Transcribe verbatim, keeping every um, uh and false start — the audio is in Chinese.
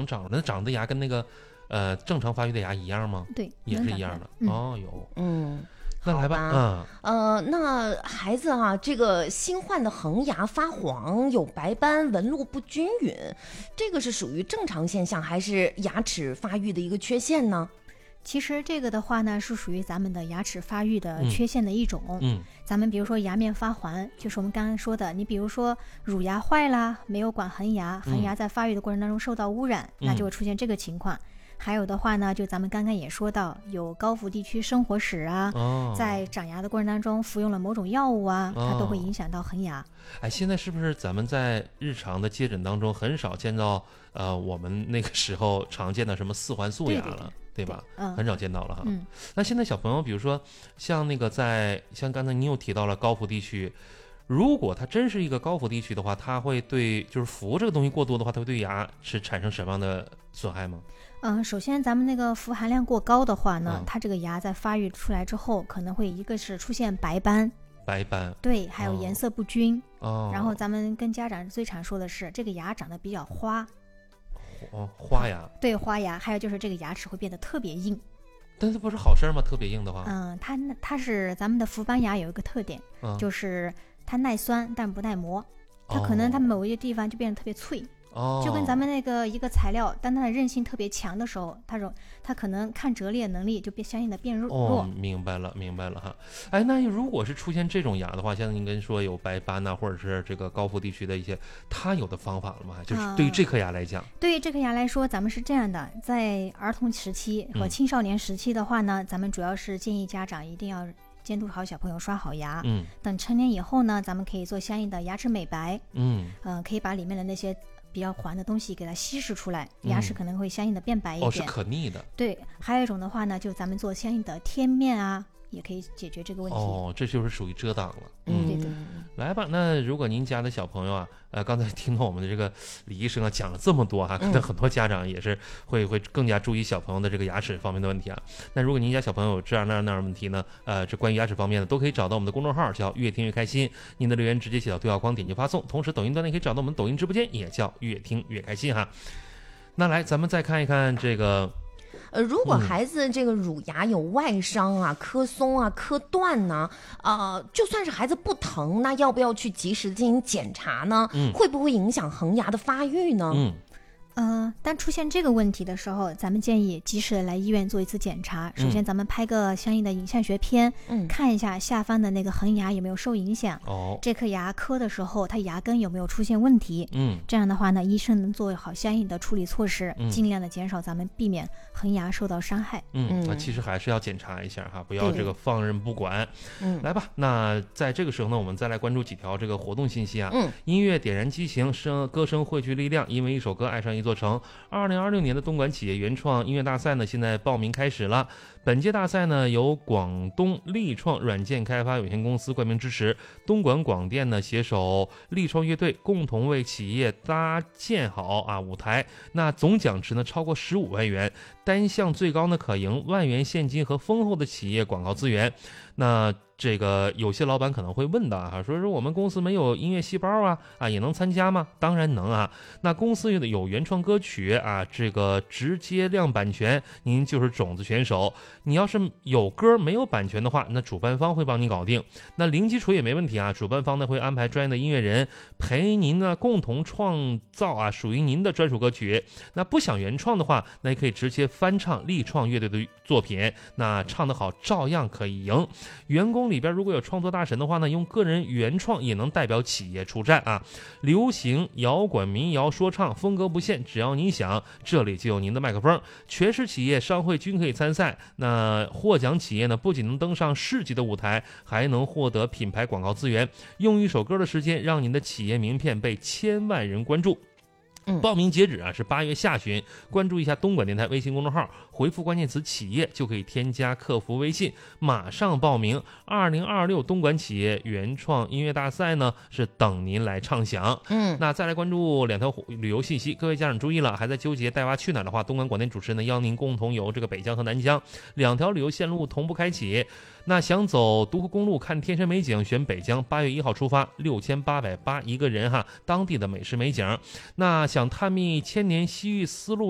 能长，那长的牙跟那个呃正常发育的牙一样吗？ 对， 也是一样的。 嗯、 哦，有， 嗯。 那来吧，嗯， 呃，那孩子啊，这个新换的恒牙发黄、有白斑、纹路不均匀，这个是属于正常现象，还是牙齿发育的一个缺陷呢？ 其实这个的话呢，是属于咱们的牙齿发育的缺陷的一种。 嗯， 咱们比如说牙面发黄，就是我们刚刚说的，你比如说乳牙坏啦，没有管恒牙，恒牙在发育的过程当中受到污染， 嗯、 那就会出现这个情况。还有的话呢，就咱们刚刚也说到，有高福地区生活史啊， 哦、 在长牙的过程当中服用了某种药物啊， 哦、 它都会影响到恒牙。 哎，现在是不是咱们在日常的接诊当中很少见到呃我们那个时候常见的什么四环素牙了？ 对对对对吧？ 对嗯、 很少见到了哈。 嗯， 那现在小朋友，比如说像那个在像刚才你又提到了高福地区，如果它真是一个高福地区的话，它会对就是氟这个东西过多的话，它会对牙齿产生什么样的损害吗？ 嗯、呃，首先咱们那个氟含量过高的话呢， 嗯、 它这个牙在发育出来之后，可能会一个是出现白斑。 白斑， 对，还有颜色不均。 哦， 然后咱们跟家长最常说的是，这个牙长得比较花。 哦，花牙。 对，花牙。还有就是这个牙齿会变得特别硬。 但是不是好事吗？特别硬的话。 嗯，它它是咱们的氟斑牙有一个特点， 嗯、 就是它耐酸但不耐磨，它可能它某一个地方就变得特别脆。 哦， 就跟咱们那个一个材料，当它的韧性特别强的时候，它容它可能抗折裂能力就变相应的变弱。 哦，明白了，明白了哈。哎，那如果是出现这种牙的话，像您跟说有白斑呐、啊，或者是这个高福地区的一些，它有的方法了吗？就是对于这颗牙来讲， 呃、对于这颗牙来说，咱们是这样的，在儿童时期和青少年时期的话呢，嗯、咱们主要是建议家长一定要监督好小朋友刷好牙。 嗯， 等成年以后呢，咱们可以做相应的牙齿美白。 嗯， 呃，可以把里面的那些比较黄的东西给它稀释出来，牙齿可能会相应的变白一点。 哦，是可逆的。 对，还有一种的话呢，就咱们做相应的贴面啊，也可以解决这个问题。 哦，这就是属于遮挡了。 嗯，对对。 来吧，那如果您家的小朋友啊，呃，刚才听到我们的这个李医生啊讲了这么多哈、啊，可能很多家长也是会会更加注意小朋友的这个牙齿方面的问题啊。那如果您家小朋友有这样那样那样的问题呢，呃，这关于牙齿方面的都可以找到我们的公众号，叫越听越开心。您的留言直接写到对话框点击发送，同时抖音端也可以找到我们抖音直播间，也叫越听越开心哈。那来，咱们再看一看这个。 呃，如果孩子这个乳牙有外伤啊、磕松啊、磕断呢，呃，就算是孩子不疼，那要不要去及时进行检查呢？ 嗯， 会不会影响恒牙的发育呢？ 嗯。 呃，当出现这个问题的时候，咱们建议及时的来医院做一次检查。首先，咱们拍个相应的影像学片，嗯，看一下下方的那个恒牙有没有受影响。 哦， 这颗牙磕的时候，它牙根有没有出现问题？ 嗯， 这样的话呢，医生能做好相应的处理措施， 嗯、 尽量的减少咱们避免恒牙受到伤害。 嗯，那、嗯、其实还是要检查一下哈，不要这个放任不管。 嗯， 来吧，那在这个时候呢，我们再来关注几条这个活动信息啊。 嗯， 音乐点燃激情，声歌声汇聚力量，因为一首歌爱上一座城。二零二六年的东莞企业原创音乐大赛呢，现在报名开始了。本届大赛呢，由广东力创软件开发有限公司冠名支持，东莞广电呢携手力创乐队，共同为企业搭建好啊舞台。那总奖池呢超过十五万元，单项最高呢可赢万元现金和丰厚的企业广告资源。那这个有些老板可能会问到啊，说说我们公司没有音乐细胞啊啊也能参加吗？当然能啊。那公司有原创歌曲啊，这个直接亮版权，您就是种子选手。你要是有歌没有版权的话，那主办方会帮你搞定。那零基础也没问题啊，主办方呢会安排专业的音乐人陪您呢共同创造啊属于您的专属歌曲。那不想原创的话，那也可以直接翻唱力创乐队的作品，那唱得好照样可以赢。员工里边如果有创作大神的话呢，用个人原创也能代表企业出战啊。流行、摇滚、民谣、说唱，风格不限，只要你想，这里就有您的麦克风。全市企业商会均可以参赛。那获奖企业呢，不仅能登上市级的舞台，还能获得品牌广告资源。用一首歌的时间，让您的企业名片被千万人关注。报名截止啊是八月下旬，关注一下东莞电台微信公众号，回复关键词企业就可以添加客服微信，马上报名。二零二六东莞企业原创音乐大赛呢是等您来畅想。 嗯， 那再来关注两条旅游信息，各位家长注意了，还在纠结带娃去哪儿的话，东莞广电主持人呢邀您共同游这个北疆和南疆两条旅游线路同步开启。那想走独河公路看天山美景，选北疆，八月一号出发，六千八百八一个人哈，当地的美食美景。那想探秘千年西域丝路